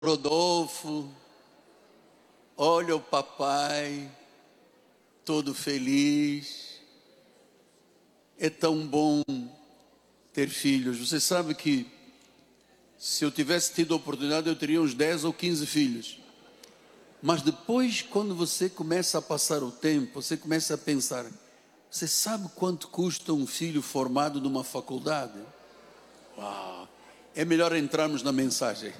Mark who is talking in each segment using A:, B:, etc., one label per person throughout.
A: Rodolfo, olha o papai, todo feliz. É tão bom ter filhos. Você sabe que se eu tivesse tido a oportunidade, eu teria uns 10 ou 15 filhos. Mas depois, quando você começa a passar o tempo, você começa a pensar, você sabe quanto custa um filho formado numa faculdade? Uau! É melhor entrarmos na mensagem.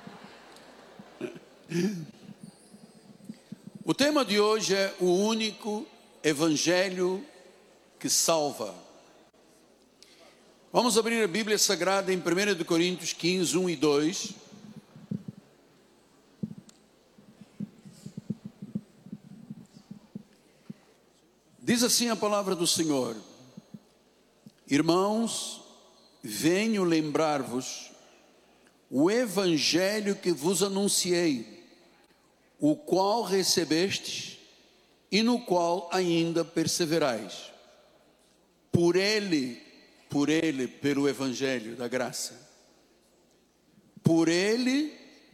A: O tema de hoje é o único evangelho que salva. Vamos abrir a Bíblia Sagrada em 1 Coríntios 15, 1 e 2. Diz assim a palavra do Senhor: Irmãos, venho lembrar-vos o evangelho que vos anunciei, o qual recebestes e no qual ainda perseverais. Pelo evangelho da graça, por ele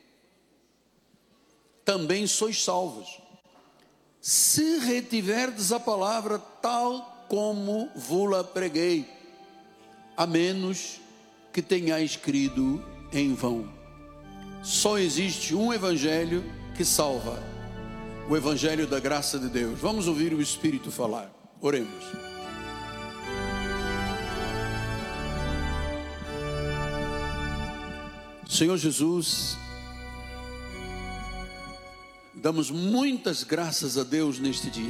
A: também sois salvos, se retiverdes a palavra tal como vos-la preguei, a menos que tenhais crido em vão. Só existe um evangelho que salva, o evangelho da graça de Deus. Vamos ouvir o Espírito falar. Oremos. Senhor Jesus, damos muitas graças a Deus neste dia.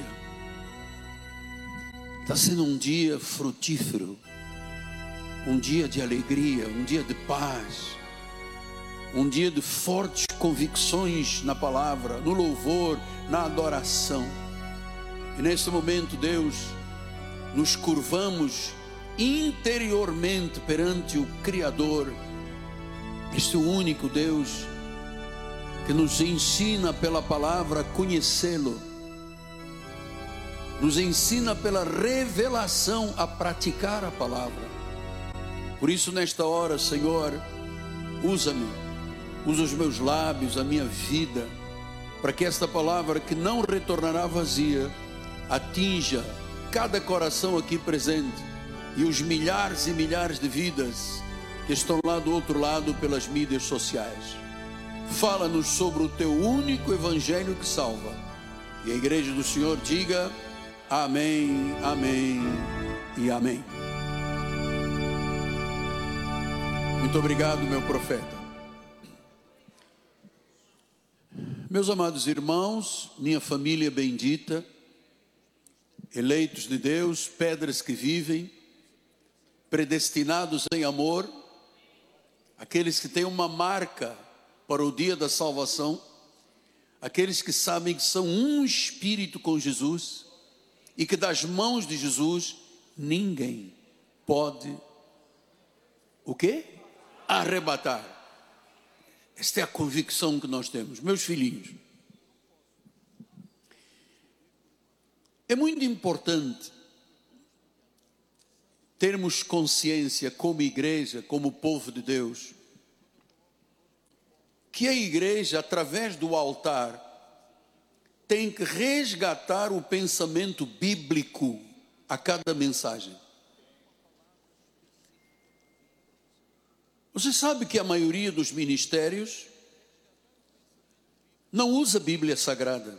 A: Está sendo um dia frutífero, um dia de alegria, um dia de paz, um dia de fortes convicções na palavra, no louvor, na adoração. E neste momento, Deus, nos curvamos interiormente perante o Criador, este único Deus que nos ensina pela palavra a conhecê-lo, nos ensina pela revelação a praticar a palavra. Por isso, nesta hora, Senhor, usa-me, usa os meus lábios, a minha vida, para que esta palavra que não retornará vazia atinja cada coração aqui presente e os milhares e milhares de vidas que estão lá do outro lado pelas mídias sociais. Fala-nos sobre o teu único evangelho que salva. E a igreja do Senhor diga amém, amém e amém. Muito obrigado, meu profeta. Meus amados irmãos, minha família bendita, eleitos de Deus, pedras que vivem, predestinados em amor, aqueles que têm uma marca para o dia da salvação, aqueles que sabem que são um espírito com Jesus e que das mãos de Jesus ninguém pode o quê? Arrebatar. Esta é a convicção que nós temos, meus filhinhos. É muito importante termos consciência como igreja, como povo de Deus, que a igreja, através do altar, tem que resgatar o pensamento bíblico a cada mensagem. Você sabe que a maioria dos ministérios não usa a Bíblia Sagrada.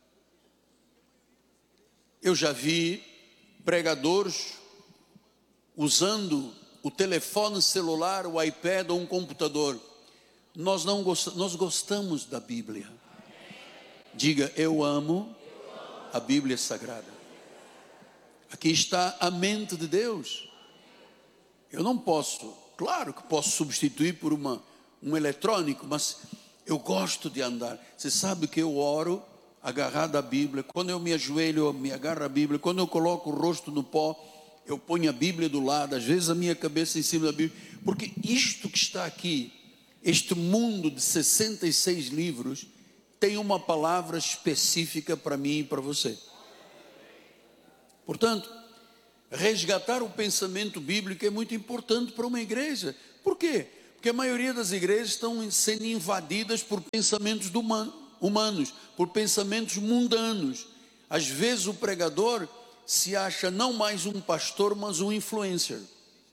A: Eu já vi pregadores usando o telefone celular, o iPad ou um computador. Nós gostamos da Bíblia. Diga, eu amo a Bíblia Sagrada. Aqui está a mente de Deus. Eu não posso, claro que posso substituir por um eletrônico, mas eu gosto de andar. Você sabe que eu oro agarrado à Bíblia. Quando eu me ajoelho, eu me agarro à Bíblia. Quando eu coloco o rosto no pó, eu ponho a Bíblia do lado, às vezes a minha cabeça em cima da Bíblia, porque isto que está aqui, este mundo de 66 livros, tem uma palavra específica para mim e para você. Portanto, resgatar o pensamento bíblico é muito importante para uma igreja. Por quê? Porque a maioria das igrejas estão sendo invadidas por pensamentos humanos, por pensamentos mundanos. Às vezes o pregador se acha não mais um pastor, mas um influencer.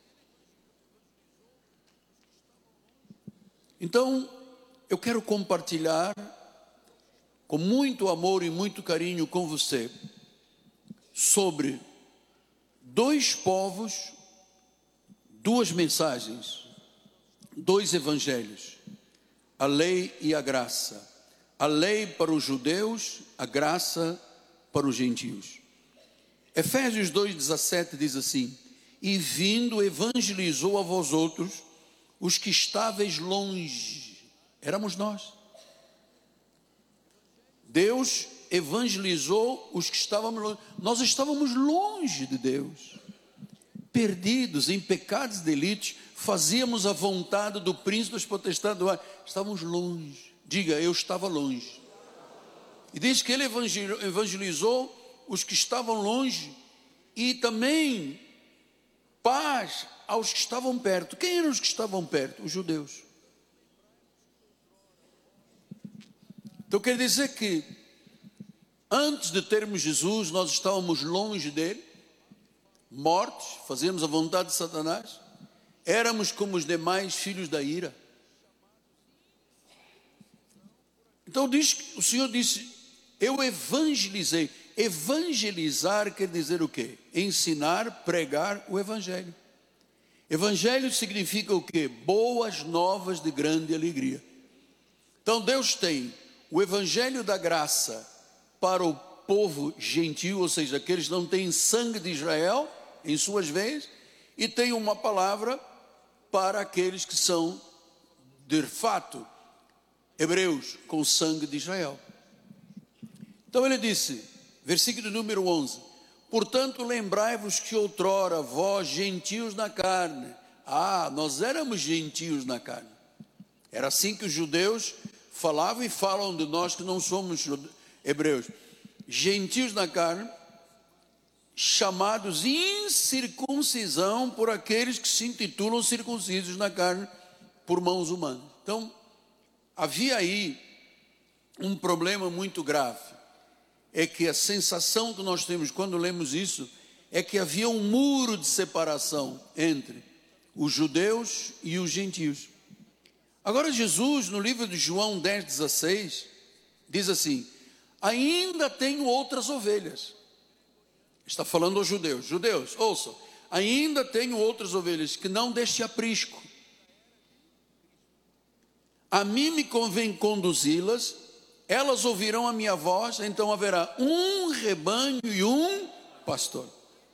A: Então, eu quero compartilhar com muito amor e muito carinho com você sobre dois povos, duas mensagens, dois evangelhos, a lei e a graça. A lei para os judeus, a graça para os gentios. Efésios 2,17 diz assim: e vindo evangelizou a vós outros os que estáveis longe. Éramos nós. Deus evangelizou os que estávamos longe. Nós estávamos longe de Deus, perdidos em pecados e delitos, fazíamos a vontade do príncipe das potestades do ar. Estávamos longe. Diga, eu estava longe. E diz que ele evangelizou os que estavam longe e também paz aos que estavam perto. Quem eram os que estavam perto? Os judeus. Então quer dizer que antes de termos Jesus, nós estávamos longe dele, mortos, fazíamos a vontade de Satanás, éramos como os demais filhos da ira. Então o Senhor disse, eu evangelizei. Evangelizar quer dizer o quê? Ensinar, pregar o evangelho. Evangelho significa o quê? Boas novas de grande alegria. Então Deus tem o evangelho da graça para o povo gentil, ou seja, aqueles que não têm sangue de Israel em suas veias, e tem uma palavra para aqueles que são, de fato, hebreus com sangue de Israel. Então ele disse, versículo número 11: portanto lembrai-vos que outrora vós gentios na carne, nós éramos gentios na carne, era assim que os judeus falavam e falam de nós que não somos hebreus, gentios na carne, chamados incircuncisão por aqueles que se intitulam circuncisos na carne por mãos humanas. Então havia aí um problema muito grave, é que a sensação que nós temos quando lemos isso, é que havia um muro de separação entre os judeus e os gentios. Agora Jesus, no livro de João 10,16, diz assim, ainda tenho outras ovelhas. Está falando aos judeus, judeus, ouçam, ainda tenho outras ovelhas que não deste aprisco. A mim me convém conduzi-las, elas ouvirão a minha voz, então haverá um rebanho e um pastor.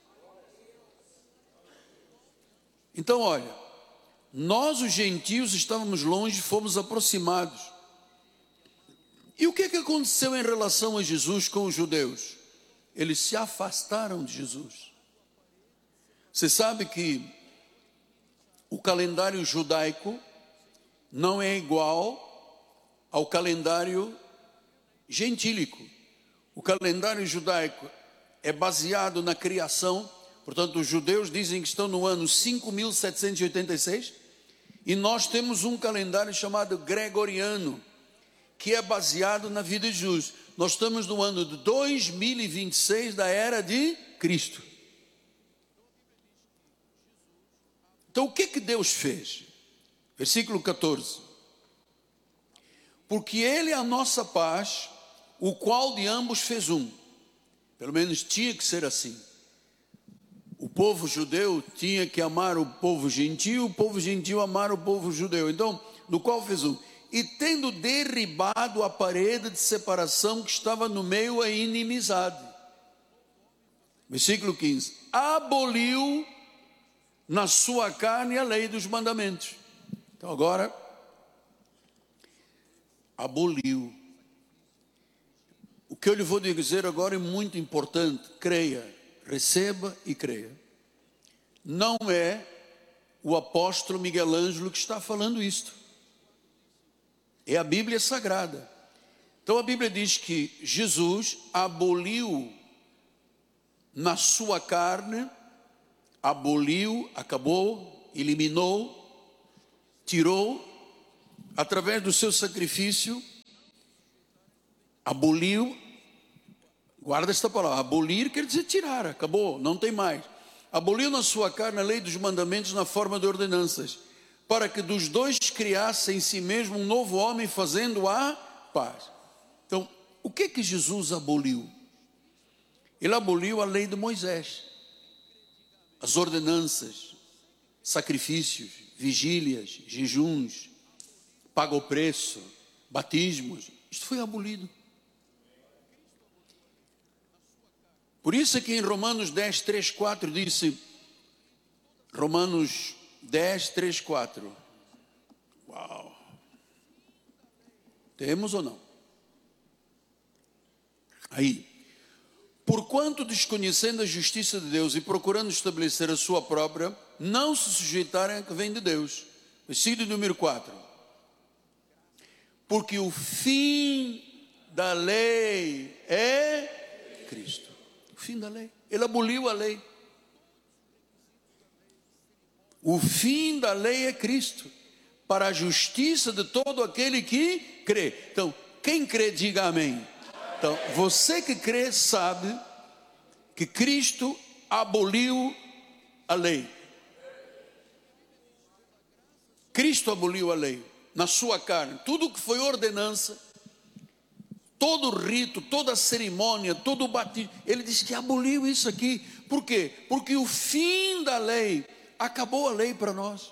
A: Então olha, nós os gentios estávamos longe, fomos aproximados. E o que aconteceu em relação a Jesus com os judeus? Eles se afastaram de Jesus. Você sabe que o calendário judaico não é igual ao calendário gentílico. O calendário judaico é baseado na criação, portanto os judeus dizem que estão no ano 5.786, e nós temos um calendário chamado gregoriano, que é baseado na vida de Jesus. Nós estamos no ano de 2026 da era de Cristo. Então o que Deus fez? Versículo 14. Porque ele é a nossa paz, o qual de ambos fez um. Pelo menos tinha que ser assim. O povo judeu tinha que amar o povo gentil, o povo gentil amar o povo judeu. Então, no qual fez um. E tendo derribado a parede de separação que estava no meio, a inimizade. Versículo 15. Aboliu na sua carne a lei dos mandamentos. Então agora, aboliu. O que eu lhe vou dizer agora é muito importante. Creia, receba e creia. Não é o apóstolo Miguel Ângelo que está falando isto. É a Bíblia Sagrada. Então a Bíblia diz que Jesus aboliu na sua carne, aboliu, acabou, eliminou tirou, através do seu sacrifício, aboliu. Guarda esta palavra, abolir quer dizer tirar, acabou, não tem mais. Aboliu na sua carne a lei dos mandamentos na forma de ordenanças, para que dos dois criasse em si mesmo um novo homem, fazendo a paz. Então, o que Jesus aboliu? Ele aboliu a lei de Moisés, as ordenanças, sacrifícios, vigílias, jejuns, paga o preço, batismos. Isto foi abolido. Por isso é que em Romanos 10, 3, 4 disse, Romanos 10, 3, 4. Uau! Temos ou não? Aí. Porquanto desconhecendo a justiça de Deus e procurando estabelecer a sua própria, não se sujeitarem a que vem de Deus. Versículo número 4. Porque o fim da lei é Cristo. O fim da lei. Ele aboliu a lei. O fim da lei é Cristo, para a justiça de todo aquele que crê. Então, quem crê, diga amém. Então, você que crê sabe que Cristo aboliu a lei. Cristo aboliu a lei na sua carne. Tudo que foi ordenança, todo rito, toda cerimônia, todo o batismo, ele diz que aboliu isso aqui. Por quê? Porque o fim da lei, acabou a lei para nós.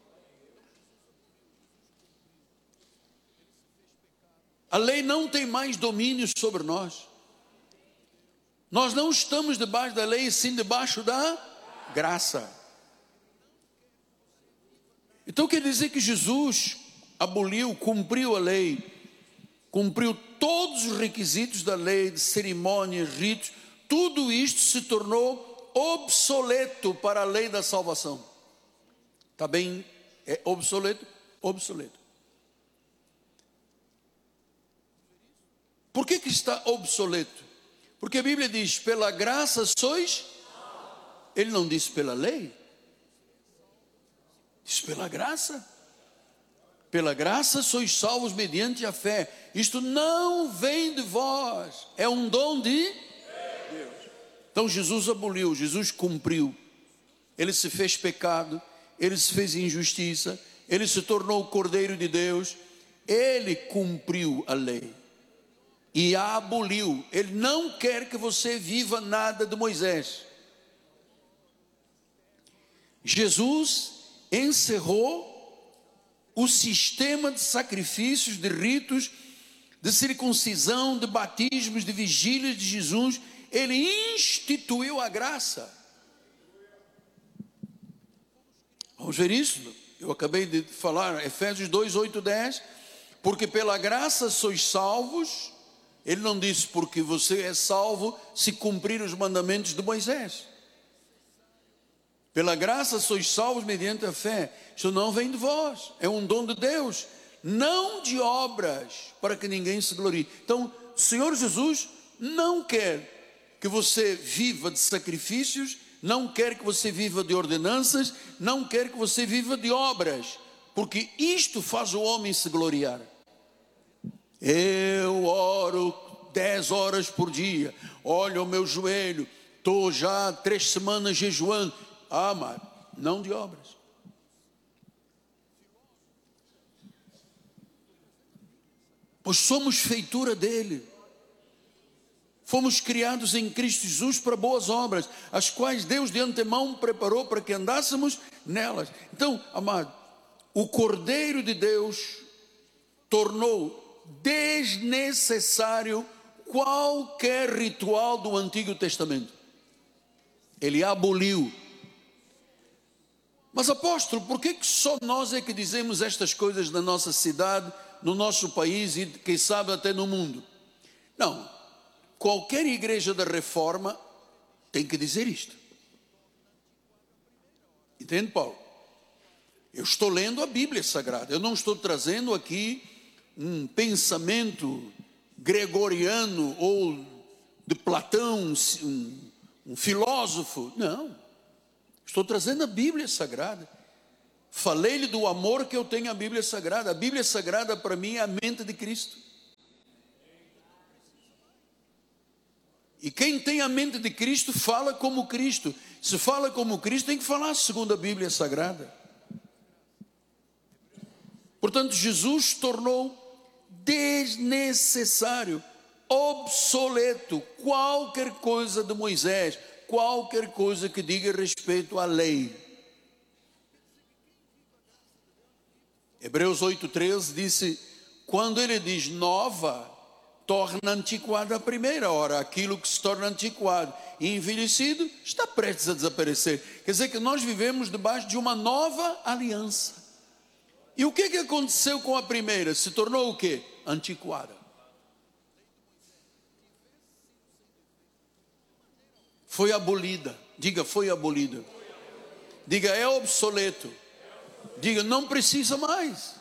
A: A lei não tem mais domínio sobre nós. Nós não estamos debaixo da lei, sim debaixo da graça. Então quer dizer que Jesus aboliu, cumpriu a lei, cumpriu todos os requisitos da lei, de cerimônias, ritos. Tudo isto se tornou obsoleto para a lei da salvação. Está bem? É obsoleto? Obsoleto. Por que está obsoleto? Porque a Bíblia diz, pela graça sois. Ele não disse pela lei. Diz pela graça. Pela graça sois salvos mediante a fé. Isto não vem de vós, é um dom de Deus. Então Jesus aboliu, Jesus cumpriu. Ele se fez pecado, ele se fez injustiça, ele se tornou o Cordeiro de Deus. Ele cumpriu a lei e a aboliu. Ele não quer que você viva nada de Moisés. Jesus encerrou o sistema de sacrifícios, de ritos, de circuncisão, de batismos, de vigílias de Jesus. Ele instituiu a graça. Vamos ver isso? Eu acabei de falar, Efésios 2, 8, 10. Porque pela graça sois salvos. Ele não disse porque você é salvo se cumprir os mandamentos de Moisés. Pela graça sois salvos mediante a fé. Isso não vem de vós, é um dom de Deus, não de obras, para que ninguém se glorie. Então, o Senhor Jesus não quer que você viva de sacrifícios, não quer que você viva de ordenanças, não quer que você viva de obras, porque isto faz o homem se gloriar. Eu oro 10 horas por dia, olha o meu joelho, estou já 3 semanas jejuando. Ah, mas não de obras. Pois somos feitura dele. Fomos criados em Cristo Jesus para boas obras, as quais Deus de antemão preparou para que andássemos nelas. Então, amado, o Cordeiro de Deus tornou desnecessário qualquer ritual do Antigo Testamento. Ele aboliu. Mas apóstolo, por que só nós é que dizemos estas coisas na nossa cidade, no nosso país e quem sabe até no mundo? Não, qualquer igreja da reforma tem que dizer isto. Entende, Paulo? Eu estou lendo a Bíblia Sagrada, eu não estou trazendo aqui um pensamento gregoriano ou de Platão, um filósofo, não. Estou trazendo a Bíblia Sagrada. Falei-lhe do amor que eu tenho à Bíblia Sagrada. A Bíblia Sagrada para mim é a mente de Cristo. E quem tem a mente de Cristo fala como Cristo. Se fala como Cristo, tem que falar segundo a Bíblia Sagrada. Portanto, Jesus tornou desnecessário, obsoleto, qualquer coisa de Moisés, qualquer coisa que diga respeito à lei. Hebreus 8,13 disse, quando ele diz nova, torna antiquada a primeira. Ora, aquilo que se torna antiquado e envelhecido está prestes a desaparecer. Quer dizer que nós vivemos debaixo de uma nova aliança. E o que aconteceu com a primeira? Se tornou o quê? Antiquada. Foi abolida. Diga, foi abolida. Diga, é obsoleto. Diga, não precisa mais.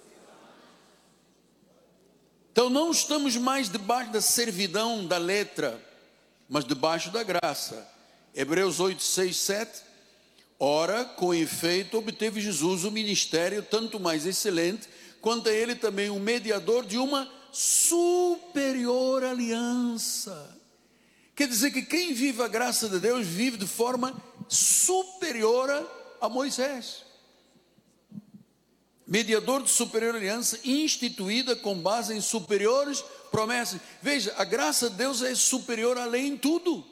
A: Então não estamos mais debaixo da servidão da letra, mas debaixo da graça. Hebreus 8, 6, 7. Ora, com efeito, obteve Jesus o ministério tanto mais excelente, quanto a ele também um mediador de uma superior aliança. Quer dizer que quem vive a graça de Deus vive de forma superior a Moisés. Mediador de superior aliança, instituída com base em superiores promessas. Veja, a graça de Deus é superior à lei em tudo.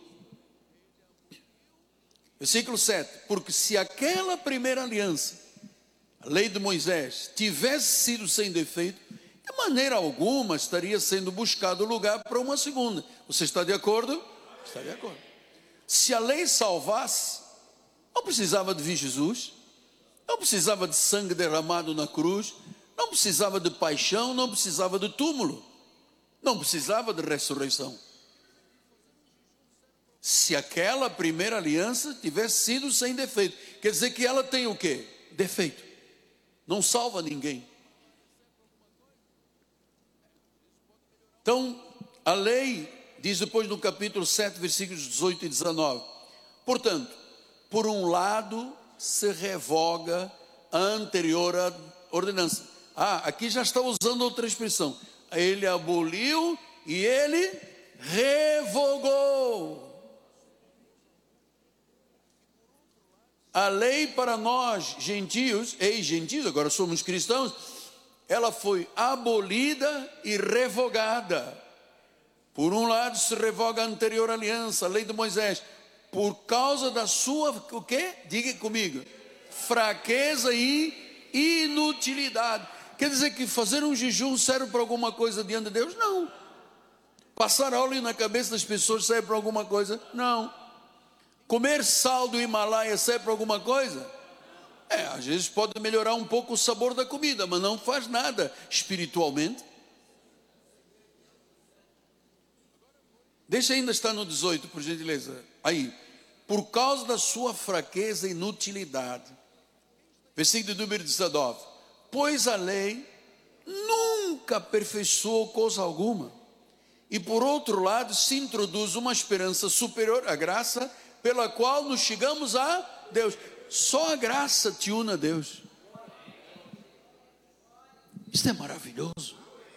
A: Versículo 7, porque se aquela primeira aliança, a lei de Moisés, tivesse sido sem defeito, de maneira alguma estaria sendo buscado lugar para uma segunda. Você está de acordo? Está de acordo. Se a lei salvasse, não precisava de vir Jesus, não precisava de sangue derramado na cruz, não precisava de paixão, não precisava de túmulo, não precisava de ressurreição. Se aquela primeira aliança tivesse sido sem defeito, quer dizer que ela tem o quê? Defeito. Não salva ninguém. Então, a lei diz depois no capítulo 7, versículos 18 e 19. Portanto, por um lado se revoga a anterior ordenança. Aqui já está usando outra expressão. Ele aboliu e ele revogou. A lei para nós, gentios, ex-gentios, agora somos cristãos, ela foi abolida e revogada. Por um lado se revoga a anterior aliança, a lei de Moisés, por causa da sua, o quê? Diga comigo, fraqueza e inutilidade. Quer dizer que fazer um jejum serve para alguma coisa diante de Deus? Não. Passar óleo na cabeça das pessoas serve para alguma coisa? Não. Comer sal do Himalaia serve para alguma coisa? Às vezes pode melhorar um pouco o sabor da comida, mas não faz nada espiritualmente. Deixa ainda estar no 18, por gentileza. Aí, por causa da sua fraqueza e inutilidade. Versículo número 19. Pois a lei nunca aperfeiçoou coisa alguma. E por outro lado se introduz uma esperança superior à graça, pela qual nos chegamos a Deus. Só a graça te une a Deus. Isto é maravilhoso.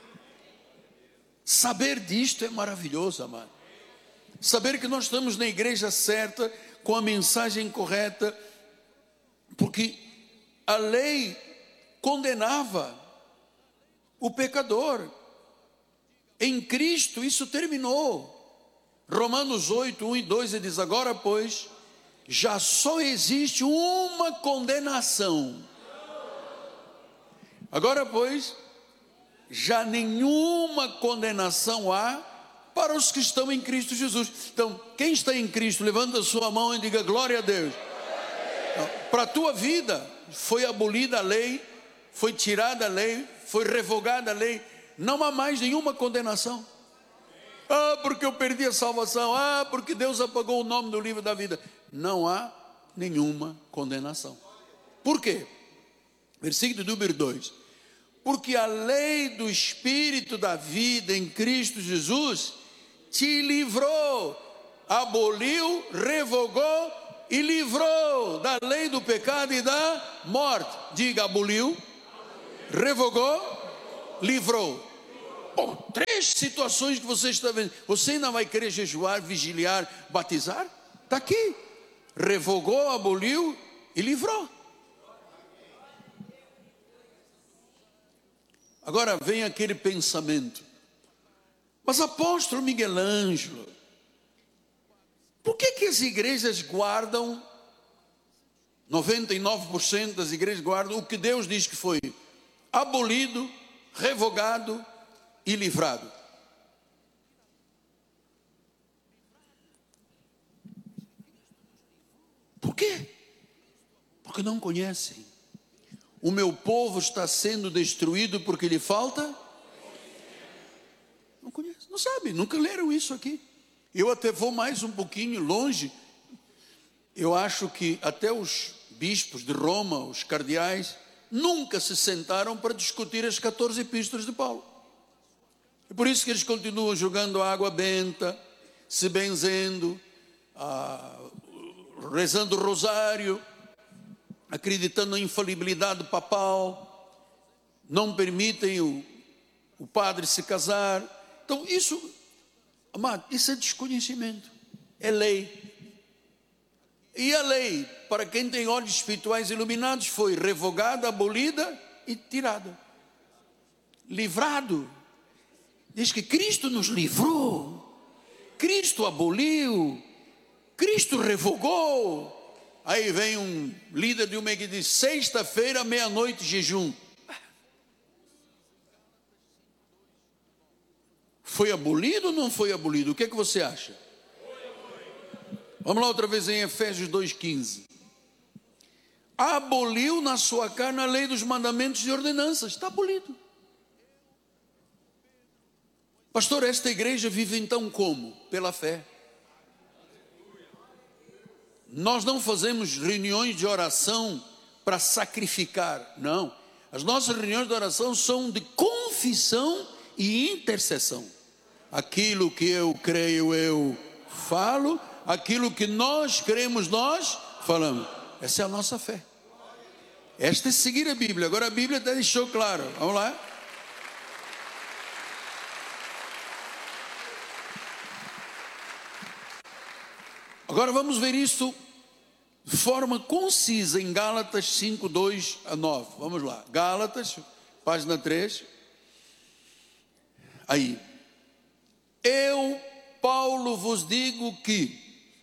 A: Saber disto é maravilhoso, amado. Saber que nós estamos na igreja certa, com a mensagem correta, porque a lei condenava o pecador. Em Cristo isso terminou. Romanos 8, 1 e 2 ele diz, agora pois, já só existe uma condenação. Agora pois, já nenhuma condenação há para os que estão em Cristo Jesus. Então, quem está em Cristo, levanta a sua mão e diga glória a Deus. Para a tua vida, foi abolida a lei, foi tirada a lei, foi revogada a lei, não há mais nenhuma condenação. Porque eu perdi a salvação, porque Deus apagou o nome do livro da vida. Não há nenhuma condenação. Por quê? Versículo número 2. Porque a lei do Espírito da vida em Cristo Jesus te livrou, aboliu, revogou e livrou da lei do pecado e da morte. Diga, aboliu, revogou, livrou. Bom, 3 situações que você está vendo. Você ainda vai querer jejuar, vigiliar, batizar? Está aqui. Revogou, aboliu e livrou. Agora vem aquele pensamento. Mas apóstolo Miguel Ângelo, por que as igrejas guardam, 99% das igrejas guardam o que Deus diz que foi abolido, revogado e livrado? Por quê? Porque não conhecem. O meu povo está sendo destruído porque lhe falta? Não conhece, não sabe, nunca leram isso aqui. Eu até vou mais um pouquinho longe. Eu acho que até os bispos de Roma, os cardeais, nunca se sentaram para discutir as 14 epístolas de Paulo. É por isso que eles continuam jogando água benta, se benzendo, rezando o rosário, acreditando na infalibilidade papal, não permitem o padre se casar. Então isso, amado, isso é desconhecimento, é lei. E a lei, para quem tem olhos espirituais iluminados, foi revogada, abolida e tirada. Livrado. Diz que Cristo nos livrou, Cristo aboliu, Cristo revogou. Aí vem um líder de uma igreja e diz: sexta-feira, meia-noite, jejum. Foi abolido ou não foi abolido? O que é que você acha? Vamos lá outra vez em Efésios 2,15. Aboliu na sua carne a lei dos mandamentos e ordenanças. Está abolido. Pastor, esta igreja vive então como? Pela fé. Nós não fazemos reuniões de oração para sacrificar, não. As nossas reuniões de oração são de confissão e intercessão. Aquilo que eu creio, eu falo. Aquilo que nós cremos, nós falamos. Essa é a nossa fé. Esta é seguir a Bíblia. Agora a Bíblia até deixou claro. Vamos lá. Agora vamos ver isso de forma concisa em Gálatas 5, 2 a 9. Vamos lá. Gálatas, página 3. Aí. Eu, Paulo, vos digo que.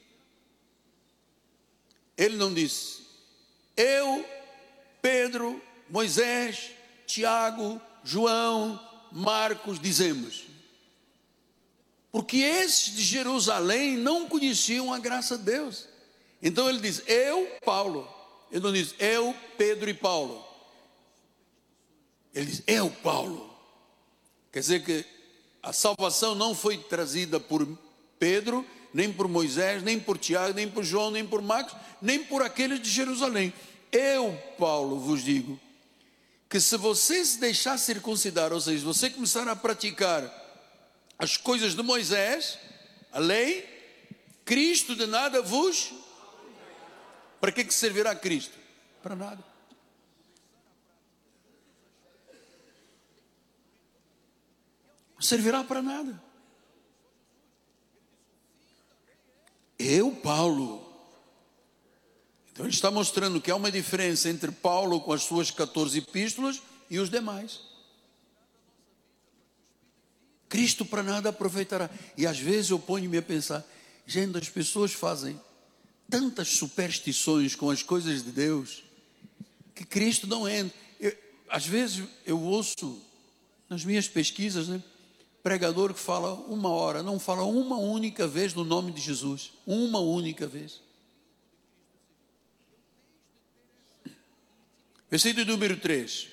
A: Ele não disse. Eu, Pedro, Moisés, Tiago, João, Marcos, dizemos. Porque esses de Jerusalém não conheciam a graça de Deus. Então ele diz, eu, Paulo. Ele não diz, eu, Pedro e Paulo. Ele diz, eu, Paulo. Quer dizer que a salvação não foi trazida por Pedro, nem por Moisés, nem por Tiago, nem por João, nem por Marcos, nem por aqueles de Jerusalém. Eu, Paulo, vos digo, que se você se deixar circuncidar, ou seja, se você começar a praticar as coisas de Moisés, a lei, Cristo de nada vos... Para que servirá Cristo? Para nada. Não servirá para nada. Eu, Paulo. Então ele está mostrando que há uma diferença entre Paulo com as suas 14 epístolas e os demais. Cristo para nada aproveitará. E às vezes eu ponho-me a pensar, gente, as pessoas fazem tantas superstições com as coisas de Deus, que Cristo não entra. Às vezes eu ouço nas minhas pesquisas, pregador que fala 1 hora, não fala uma única vez no nome de Jesus. Uma única vez. Versículo número 3.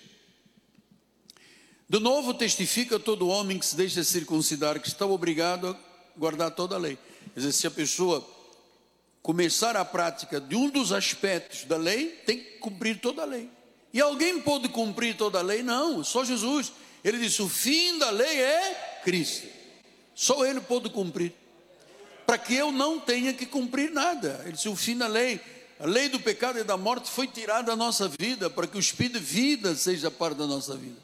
A: De novo testifica todo homem que se deixa circuncidar, que está obrigado a guardar toda a lei. Quer dizer, se a pessoa começar a prática de um dos aspectos da lei, tem que cumprir toda a lei. E alguém pode cumprir toda a lei? Não, só Jesus. Ele disse, o fim da lei é Cristo. Só Ele pode cumprir. para que eu não tenha que cumprir nada. Ele disse: o fim da lei, a lei do pecado e da morte foi tirada da nossa vida, para que o Espírito de vida seja parte da nossa vida.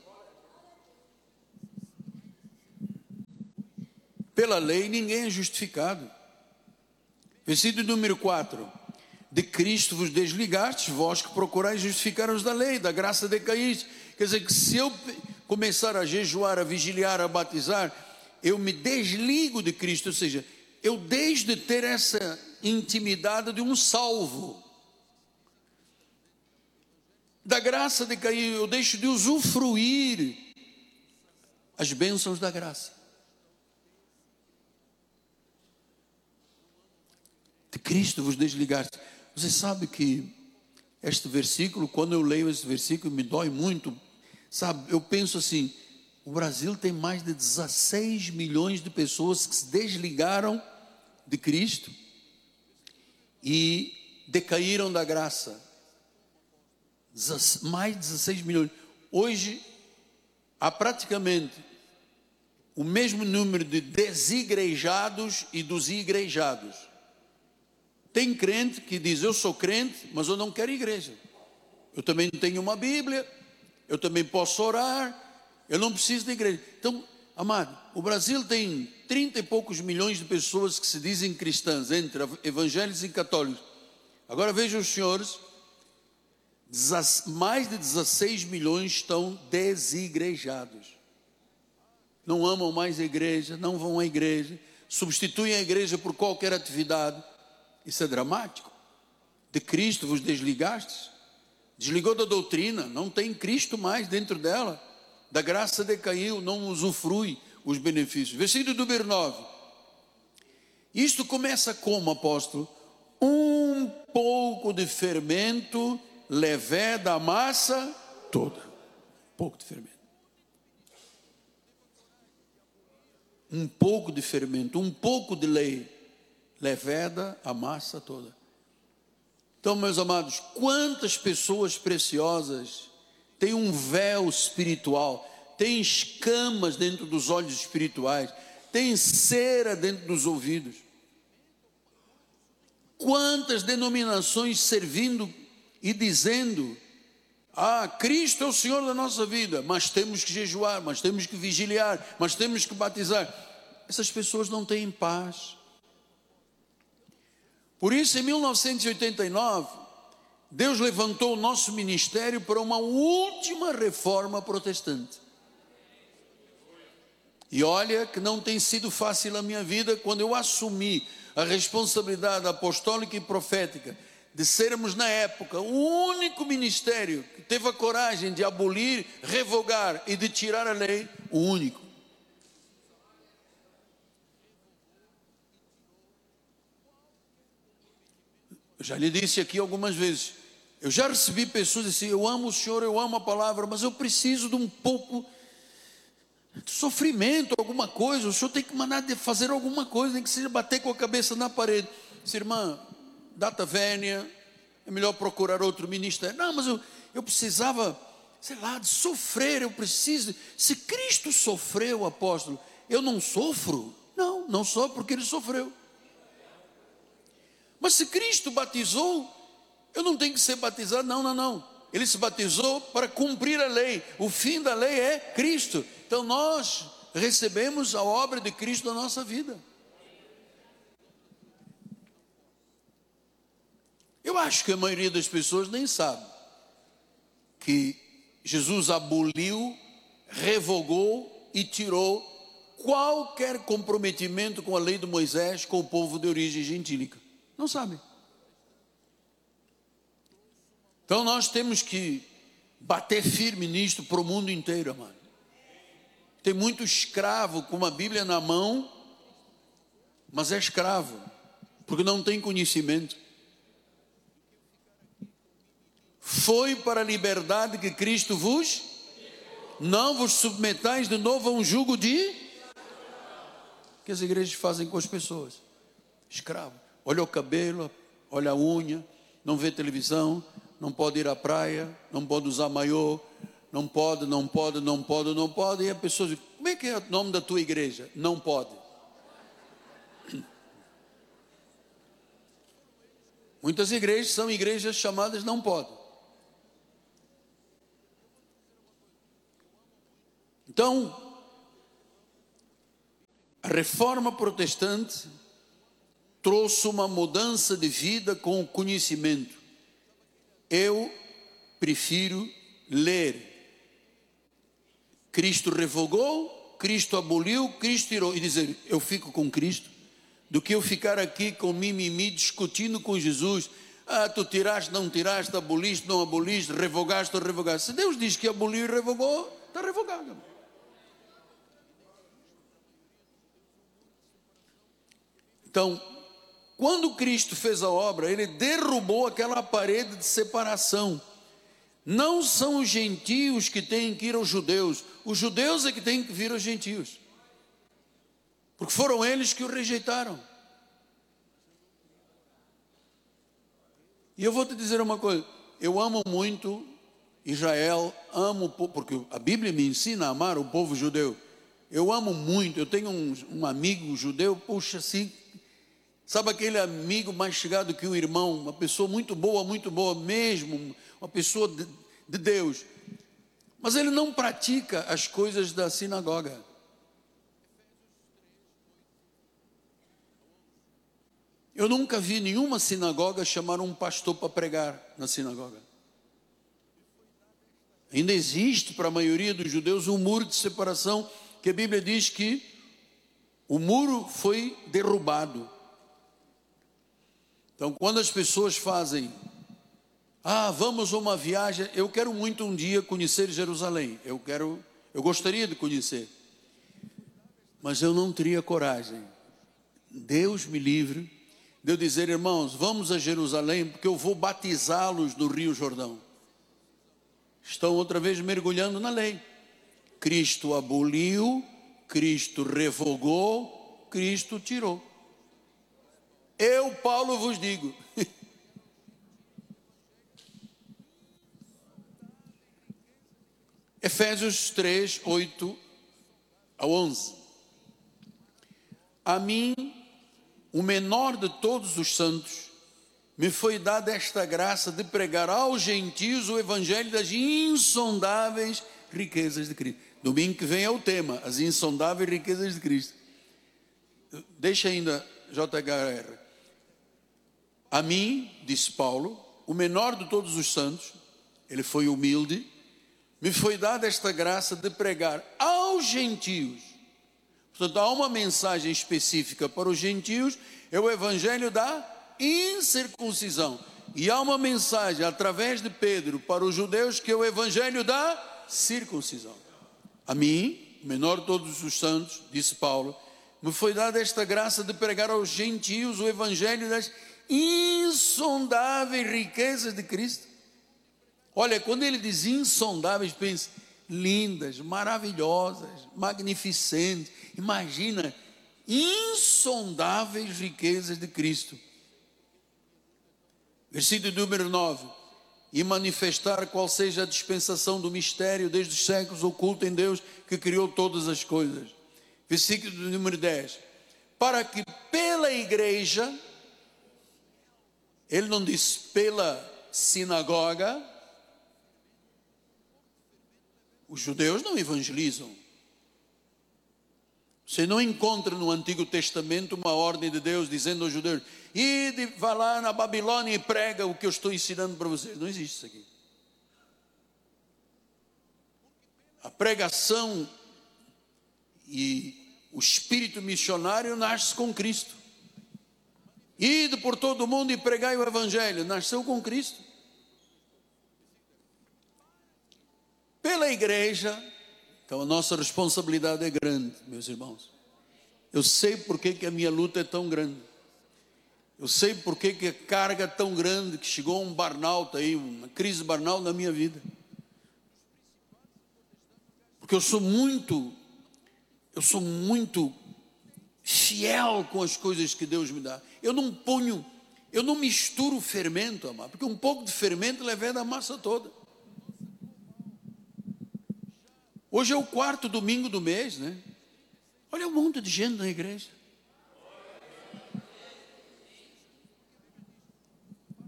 A: Pela lei ninguém é justificado. Versículo número 4: de Cristo vos desligastes, vós que procurais justificar-vos da lei, da graça decaíste. Quer dizer que se eu começar a jejuar, a vigiliar, a batizar, eu me desligo de Cristo, ou seja, eu deixo de ter essa intimidade de um salvo. Da graça decair, eu deixo de usufruir as bênçãos da graça. De Cristo vos desligaste. Você sabe que este versículo, quando eu leio esse versículo, me dói muito. Sabe, eu penso assim: o Brasil tem mais de 16 milhões de pessoas que se desligaram de Cristo e decaíram da graça. Mais de 16 milhões. Hoje, há praticamente o mesmo número de desigrejados e dos igrejados. Tem crente que diz: eu sou crente, mas eu não quero igreja. Eu também tenho uma Bíblia, eu também posso orar, eu não preciso de igreja. Então, amado, o Brasil tem 30 e poucos milhões de pessoas que se dizem cristãs, entre evangélicos e católicos. Agora vejam os senhores, mais de 16 milhões estão desigrejados. Não amam mais a igreja, não vão à igreja, substituem a igreja por qualquer atividade. Isso é dramático. De Cristo vos desligastes. Desligou da doutrina, não tem Cristo mais dentro dela. Da graça decaiu, não usufrui os benefícios. Versículo número 9. Isto começa como, apóstolo? Um pouco de fermento leveda a massa toda. Um pouco de fermento. Um pouco de fermento, um pouco de lei leveda a massa toda. Então, meus amados, quantas pessoas preciosas têm um véu espiritual, têm escamas dentro dos olhos espirituais, têm cera dentro dos ouvidos. Quantas denominações servindo e dizendo: Cristo é o Senhor da nossa vida, mas temos que jejuar, mas temos que vigiliar, mas temos que batizar. Essas pessoas não têm paz. Por isso, em 1989, Deus levantou o nosso ministério para uma última reforma protestante. E olha que não tem sido fácil a minha vida quando eu assumi a responsabilidade apostólica e profética de sermos, na época, o único ministério que teve a coragem de abolir, revogar e de tirar a lei, o único. Eu já lhe disse aqui algumas vezes, eu já recebi pessoas assim: eu amo o Senhor, eu amo a palavra, mas eu preciso de um pouco de sofrimento, alguma coisa. O Senhor tem que mandar de fazer alguma coisa, nem que seja bater com a cabeça na parede. Disse: irmã, data vénia, é melhor procurar outro ministério. Não, mas eu precisava, sei lá, de sofrer, eu preciso. Se Cristo sofreu, apóstolo, eu não sofro? Não, não só porque Ele sofreu. Mas se Cristo batizou, eu não tenho que ser batizado. Não. Ele se batizou para cumprir a lei. O fim da lei é Cristo. Então nós recebemos a obra de Cristo na nossa vida. Eu acho que a maioria das pessoas nem sabe que Jesus aboliu, revogou e tirou qualquer comprometimento com a lei de Moisés com o povo de origem gentílica. Não sabe. Então nós temos que bater firme nisto para o mundo inteiro, amado. Tem muito escravo com uma Bíblia na mão, mas é escravo, porque não tem conhecimento. Foi para a liberdade que Cristo vos, não vos submetais de novo a um jugo de, que as igrejas fazem com as pessoas. Escravo. Olha o cabelo, olha a unha, não vê televisão, não pode ir à praia, não pode usar maiô, não pode. E a pessoa diz: como é que é o nome da tua igreja? Não pode. Muitas igrejas são igrejas chamadas não pode. Então, a reforma protestante trouxe uma mudança de vida com o conhecimento. Eu prefiro ler. Cristo revogou, Cristo aboliu, Cristo tirou. E dizer, eu fico com Cristo, do que eu ficar aqui com mimimi, discutindo com Jesus. Ah, tu tiraste, não tiraste, aboliste, não aboliste, revogaste ou revogaste. Se Deus diz que aboliu e revogou, está revogado. Então, quando Cristo fez a obra, Ele derrubou aquela parede de separação. Não são os gentios que têm que ir aos judeus. Os judeus é que têm que vir aos gentios. Porque foram eles que o rejeitaram. E eu vou te dizer uma coisa. Eu amo muito Israel, porque a Bíblia me ensina a amar o povo judeu. Eu amo muito. Eu tenho um amigo judeu, puxa, assim, sabe aquele amigo mais chegado que um irmão, uma pessoa muito boa mesmo, uma pessoa de Deus, mas ele não pratica as coisas da sinagoga. Eu nunca vi nenhuma sinagoga chamar um pastor para pregar na sinagoga. Ainda existe para a maioria dos judeus um muro de separação, que a Bíblia diz que o muro foi derrubado. Então, quando as pessoas fazem, vamos a uma viagem, eu quero muito um dia conhecer Jerusalém, eu gostaria de conhecer, mas eu não teria coragem, Deus me livre, de eu dizer, irmãos, vamos a Jerusalém, porque eu vou batizá-los no Rio Jordão. Estão outra vez mergulhando na lei. Cristo aboliu, Cristo revogou, Cristo tirou. Eu, Paulo, vos digo. Efésios 3, 8 a 11. A mim, o menor de todos os santos, me foi dada esta graça de pregar aos gentios o evangelho das insondáveis riquezas de Cristo. Domingo que vem é o tema, as insondáveis riquezas de Cristo. Deixa ainda, JHR. A mim, disse Paulo, o menor de todos os santos, ele foi humilde, me foi dada esta graça de pregar aos gentios. Portanto, há uma mensagem específica para os gentios, é o evangelho da incircuncisão. E há uma mensagem através de Pedro para os judeus, que é o evangelho da circuncisão. A mim, menor de todos os santos, disse Paulo, me foi dada esta graça de pregar aos gentios o evangelho das insondáveis riquezas de Cristo. Olha, quando ele diz insondáveis, pense, lindas, maravilhosas, magnificentes. Imagina, insondáveis riquezas de Cristo. Versículo número 9. E manifestar qual seja a dispensação do mistério desde os séculos oculto em Deus que criou todas as coisas. Versículo número 10. Para que pela igreja, ele não diz pela sinagoga, os judeus não evangelizam. Você não encontra no Antigo Testamento uma ordem de Deus dizendo aos judeus, ide, vá lá na Babilônia e prega o que eu estou ensinando para vocês. Não existe isso aqui. A pregação e o espírito missionário nasce com Cristo. Ide por todo o mundo e pregai o evangelho. Nasceu com Cristo. Pela igreja. Então a nossa responsabilidade é grande, meus irmãos. Eu sei por que a minha luta é tão grande. Eu sei por que a carga é tão grande, que chegou um burnout aí, uma crise burnout na minha vida. Porque eu sou muito fiel com as coisas que Deus me dá. Eu não misturo fermento, amado, porque um pouco de fermento leva a massa toda. Hoje é o 4º domingo do mês, né? Olha um monte de gente na igreja.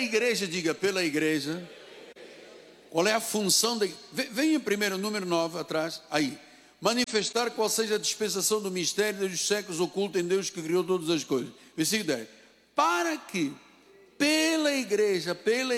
A: igreja, diga, pela igreja. Qual é a função da igreja? Venha primeiro, número 9, atrás, aí. Manifestar qual seja a dispensação do mistério dos séculos oculto em Deus que criou todas as coisas. Versículo 10. Para que, pela igreja,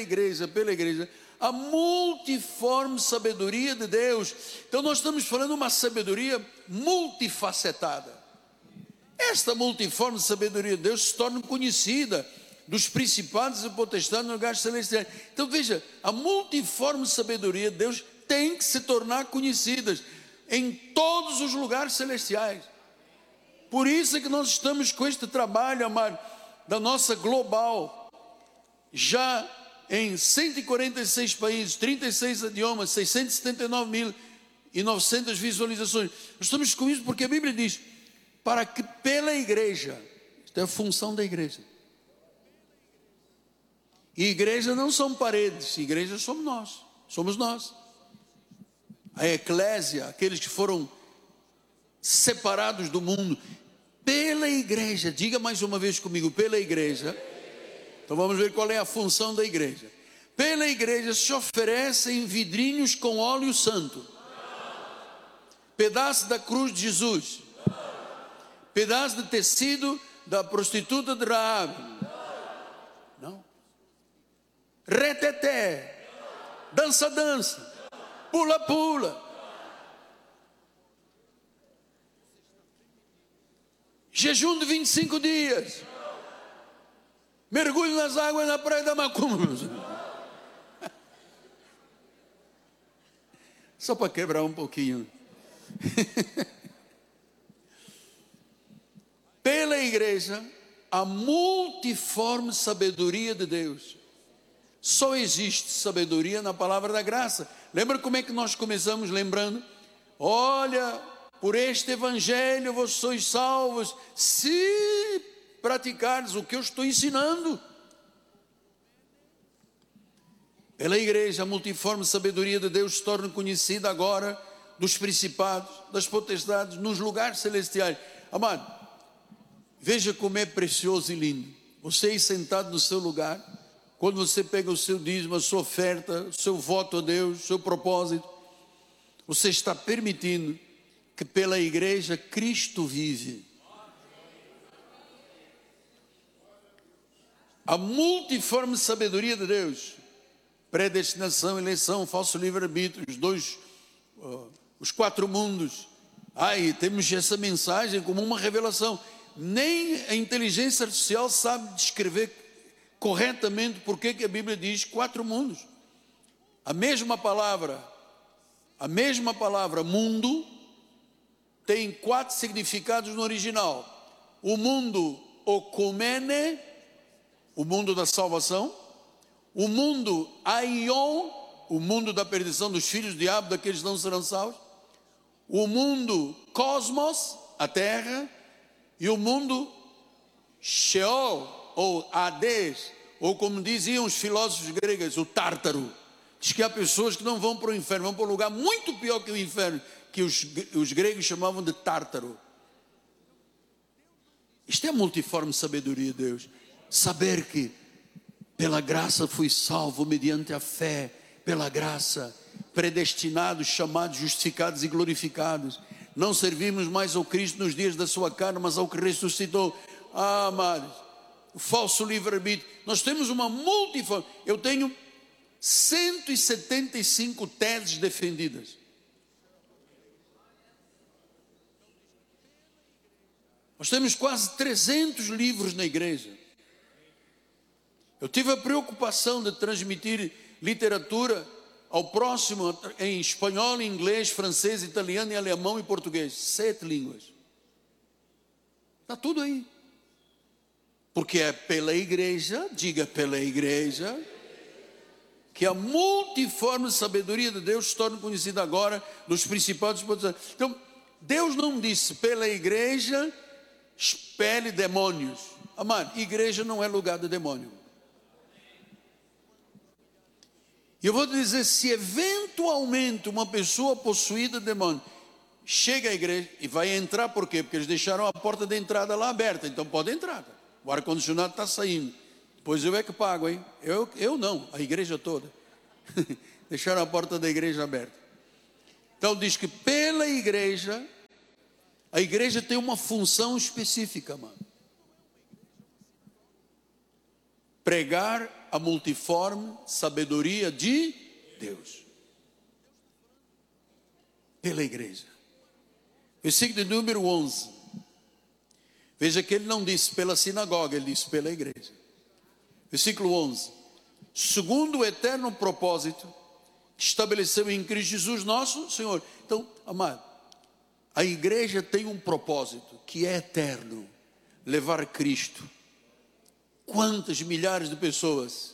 A: a multiforme sabedoria de Deus. Então nós estamos falando de uma sabedoria multifacetada. Esta multiforme sabedoria de Deus se torna conhecida dos principados e potestades no lugar celestial. Então veja, a multiforme sabedoria de Deus tem que se tornar conhecida em todos os lugares celestiais. Por isso é que nós estamos com este trabalho, amado, da nossa global, já em 146 países, 36 idiomas, 679.900 visualizações. Nós estamos com isso porque a Bíblia diz, para que pela igreja, isto é a função da igreja. E igreja não são paredes, igreja somos nós. A eclésia, aqueles que foram separados do mundo, pela igreja, diga mais uma vez comigo, pela igreja. Então vamos ver qual é a função da igreja. Pela igreja se oferecem vidrinhos com óleo santo, pedaço da cruz de Jesus, pedaço de tecido da prostituta de Raab, não, reteté, dança, pula, jejum de 25 dias, mergulho nas águas na praia da Macumba. Só para quebrar um pouquinho. Pela igreja, a multiforme sabedoria de Deus. Só existe sabedoria na palavra da graça. Lembra como é que nós começamos lembrando? Olha, por este evangelho vós sois salvos, se praticardes o que eu estou ensinando. Pela igreja, a multiforme sabedoria de Deus se torna conhecida agora dos principados, das potestades, nos lugares celestiais. Amado, veja como é precioso e lindo. Você aí sentado no seu lugar, quando você pega o seu dízimo, a sua oferta, o seu voto a Deus, o seu propósito, você está permitindo que pela igreja Cristo vive. A multiforme sabedoria de Deus, predestinação, eleição, falso livre-arbítrio, os 4 mundos. Temos essa mensagem como uma revelação. Nem a inteligência artificial sabe descrever corretamente porque que a Bíblia diz 4 mundos. A mesma palavra mundo tem 4 significados no original. O mundo okumene, o mundo da salvação. O mundo aion, o mundo da perdição dos filhos do diabo, daqueles que não serão salvos. O mundo cosmos, a terra. E o mundo Sheol, ou Hades, ou como diziam os filósofos gregos, o Tártaro. Diz que há pessoas que não vão para o inferno, vão para um lugar muito pior que o inferno, que os gregos chamavam de Tártaro. Isto é a multiforme sabedoria de Deus. Saber que pela graça fui salvo mediante a fé, pela graça, predestinados, chamados, justificados e glorificados. Não servimos mais ao Cristo nos dias da sua carne, mas ao que ressuscitou. Amados, o falso livre-arbítrio. Nós temos uma multiforme. Eu tenho 175 teses defendidas. Nós temos quase 300 livros na igreja. Eu tive a preocupação de transmitir literatura ao próximo em espanhol, inglês, francês, italiano, e alemão e português. 7 línguas. Está tudo aí. Porque é pela igreja, diga pela igreja, que a multiforme sabedoria de Deus se torna conhecida agora dos principados. Então, Deus não disse pela igreja expele demônios. Amado, igreja não é lugar de demônio. E eu vou dizer, se eventualmente uma pessoa possuída de demônio chega à igreja e vai entrar, por quê? Porque eles deixaram a porta de entrada lá aberta, então pode entrar. O ar-condicionado está saindo. Pois eu é que pago, hein? Eu não, a igreja toda. Deixaram a porta da igreja aberta. Então diz que pela igreja, a igreja tem uma função específica, mano. Pregar a multiforme sabedoria de Deus. Pela igreja. Versículo de número 11. Veja que ele não disse pela sinagoga, ele disse pela igreja. Versículo 11. Segundo o eterno propósito que estabeleceu em Cristo Jesus nosso Senhor. Então, amado, a igreja tem um propósito que é eterno. Levar Cristo. Quantas milhares de pessoas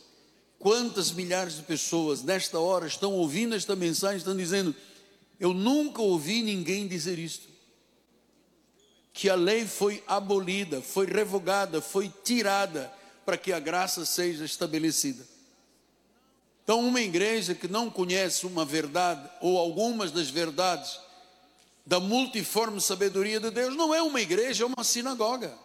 A: nesta hora estão ouvindo esta mensagem, estão dizendo: eu nunca ouvi ninguém dizer isto. Que a lei foi abolida, foi revogada, foi tirada para que a graça seja estabelecida. Então, uma igreja que não conhece uma verdade ou algumas das verdades da multiforme sabedoria de Deus não é uma igreja, é uma sinagoga.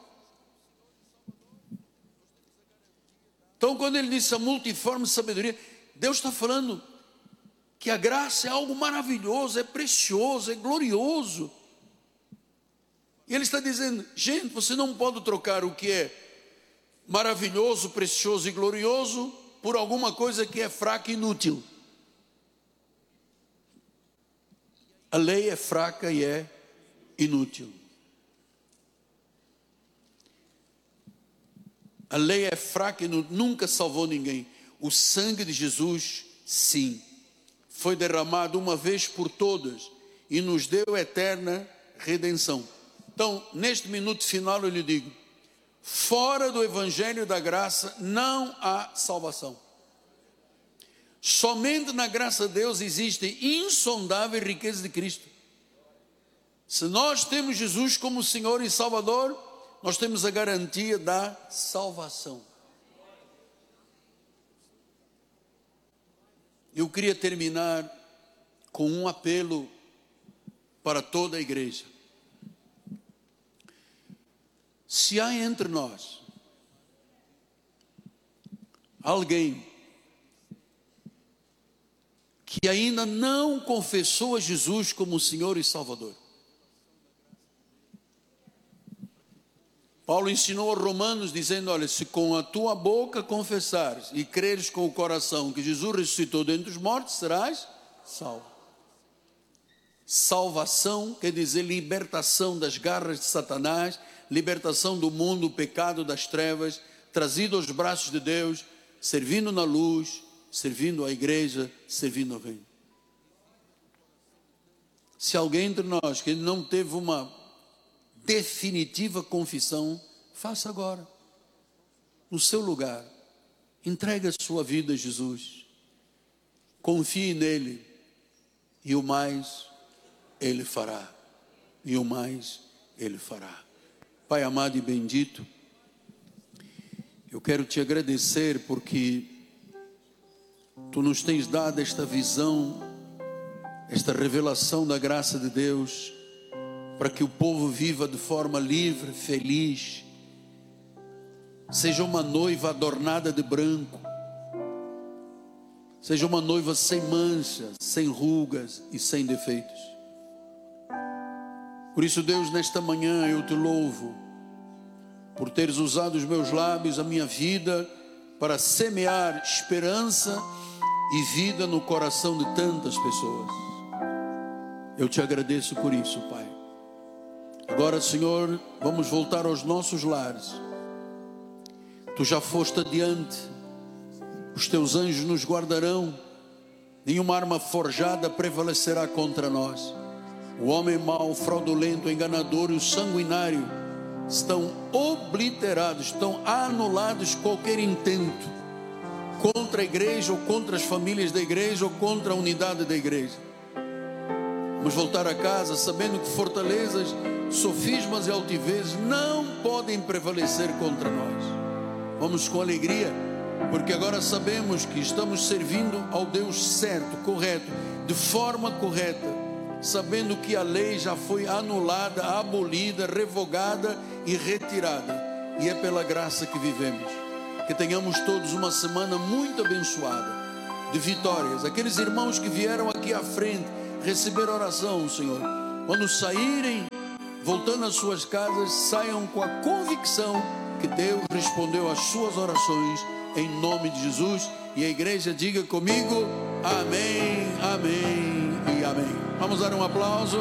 A: Então, quando ele disse a multiforme sabedoria, Deus está falando que a graça é algo maravilhoso, é precioso, é glorioso. E ele está dizendo: gente, você não pode trocar o que é maravilhoso, precioso e glorioso por alguma coisa que é fraca e inútil. A lei é fraca e é inútil. A lei é fraca e nunca salvou ninguém. O sangue de Jesus, sim, foi derramado uma vez por todas e nos deu eterna redenção. Então, neste minuto final eu lhe digo: fora do evangelho da graça não há salvação. Somente na graça de Deus existe insondável riqueza de Cristo. Se nós temos Jesus como Senhor e Salvador, nós temos a garantia da salvação. Eu queria terminar com um apelo para toda a igreja. Se há entre nós alguém que ainda não confessou a Jesus como Senhor e Salvador, Paulo ensinou aos Romanos dizendo: olha, se com a tua boca confessares e creres com o coração que Jesus ressuscitou dentre os mortos, serás salvo. Salvação quer dizer libertação das garras de Satanás, libertação do mundo, o pecado, das trevas, trazido aos braços de Deus, servindo na luz, servindo à igreja, servindo ao reino. Se alguém entre nós que não teve uma definitiva confissão, faça agora, no seu lugar. Entregue a sua vida a Jesus, confie nele, e o mais ele fará, e o mais ele fará. Pai amado e bendito, eu quero te agradecer porque tu nos tens dado esta visão, esta revelação da graça de Deus, para que o povo viva de forma livre, feliz, seja uma noiva adornada de branco, seja uma noiva sem manchas, sem rugas e sem defeitos. Por isso, Deus, nesta manhã eu te louvo por teres usado os meus lábios, a minha vida, para semear esperança e vida no coração de tantas pessoas. Eu te agradeço por isso, Pai. Agora, Senhor, vamos voltar aos nossos lares. Tu já foste adiante, os teus anjos nos guardarão, nenhuma arma forjada prevalecerá contra nós. O homem mau, fraudulento, enganador e o sanguinário estão obliterados, estão anulados qualquer intento contra a igreja ou contra as famílias da igreja ou contra a unidade da igreja. Vamos voltar a casa sabendo que fortalezas, sofismas e altivezes não podem prevalecer contra nós. Vamos com alegria, porque agora sabemos que estamos servindo ao Deus certo, correto, de forma correta, sabendo que a lei já foi anulada, abolida, revogada e retirada, e é pela graça que vivemos. que tenhamos todos uma semana muito abençoada, de vitórias. Aqueles irmãos que vieram aqui à frente receber oração, Senhor, quando saírem, voltando às suas casas, saiam com a convicção que Deus respondeu às suas orações, em nome de Jesus. E a igreja diga comigo: amém, amém e amém. Vamos dar um aplauso.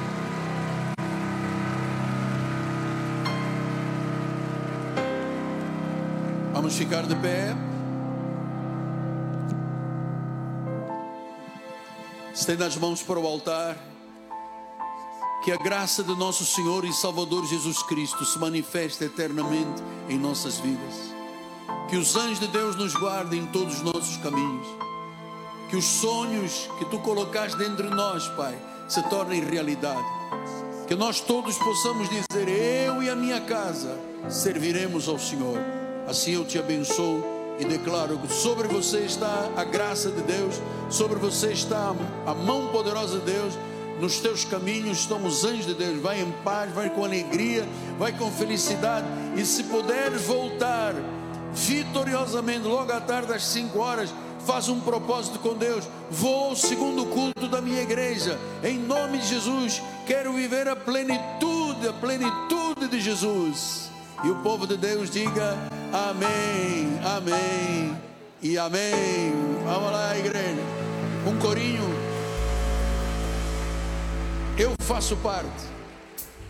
A: Vamos ficar de pé. Estenda as mãos para o altar. Que a graça de nosso Senhor e Salvador Jesus Cristo se manifeste eternamente em nossas vidas. Que os anjos de Deus nos guardem em todos os nossos caminhos. Que os sonhos que Tu colocaste dentro de nós, Pai, se tornem realidade. Que nós todos possamos dizer: eu e a minha casa serviremos ao Senhor. Assim eu Te abençoo e declaro que sobre você está a graça de Deus, sobre você está a mão poderosa de Deus. Nos teus caminhos estão os anjos de Deus. Vai em paz, vai com alegria, vai com felicidade. E se puderes voltar vitoriosamente logo à tarde às 5 horas, faz um propósito com Deus: vou segundo o culto da minha igreja, em nome de Jesus. Quero viver a plenitude de Jesus. E o povo de Deus diga amém, amém e amém. Vamos lá, igreja, um corinho. Eu faço parte